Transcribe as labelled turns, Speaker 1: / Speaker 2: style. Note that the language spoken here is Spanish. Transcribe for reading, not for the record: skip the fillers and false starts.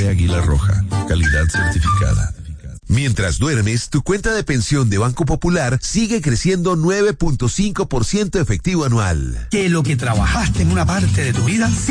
Speaker 1: Café Águila Roja, calidad certificada. Mientras duermes, tu cuenta de pensión de Banco Popular sigue creciendo 9.5% efectivo anual.
Speaker 2: Que lo que trabajaste en una parte de tu vida